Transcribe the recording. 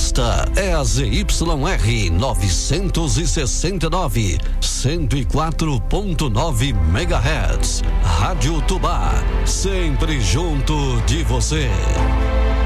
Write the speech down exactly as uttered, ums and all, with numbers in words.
Esta é a Z Y R novecentos e sessenta e nove, cento e quatro ponto nove megahertz. Rádio Tubá, sempre junto de você.